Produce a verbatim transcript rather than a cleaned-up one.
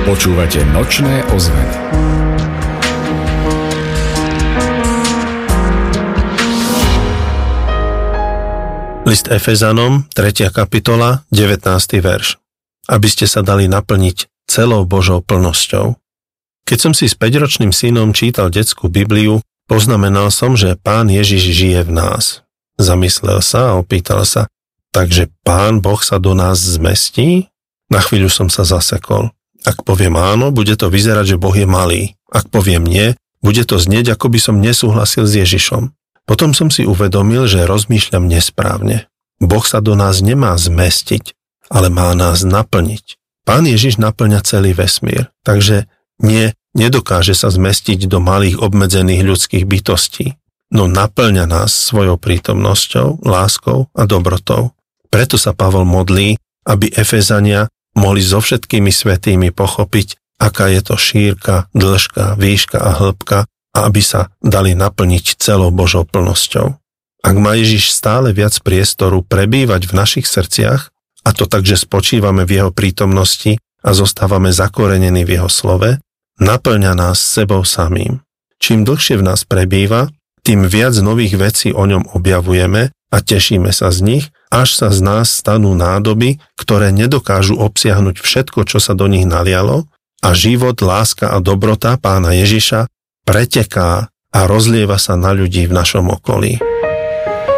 Počúvate Nočné ozveny. List Efezanom, tretia kapitola, devätnásty verš. Aby ste sa dali naplniť celou Božou plnosťou. Keď som si s päťročným synom čítal detskú Bibliu, poznamenal som, že Pán Ježiš žije v nás. Zamyslel sa a opýtal sa, takže Pán Boh sa do nás zmestí? Na chvíľu som sa zasekol. Ak poviem áno, bude to vyzerať, že Boh je malý. Ak poviem nie, bude to znieť, ako by som nesúhlasil s Ježišom. Potom som si uvedomil, že rozmýšľam nesprávne. Boh sa do nás nemá zmestiť, ale má nás naplniť. Pán Ježiš naplňa celý vesmír, takže nie, nedokáže sa zmestiť do malých obmedzených ľudských bytostí, no naplňa nás svojou prítomnosťou, láskou a dobrotou. Preto sa Pavol modlí, aby Efezania mohli so všetkými svätými pochopiť, aká je to šírka, dĺžka, výška a hĺbka a aby sa dali naplniť celou Božou plnosťou. Ak má Ježiš stále viac priestoru prebývať v našich srdciach, a to tak, že spočívame v jeho prítomnosti a zostávame zakorenení v jeho slove, naplňa nás sebou samým. Čím dlhšie v nás prebýva, tým viac nových vecí o ňom objavujeme a tešíme sa z nich, až sa z nás stanú nádoby, ktoré nedokážu obsiahnuť všetko, čo sa do nich nalialo, a život, láska a dobrota Pána Ježiša preteká a rozlieva sa na ľudí v našom okolí.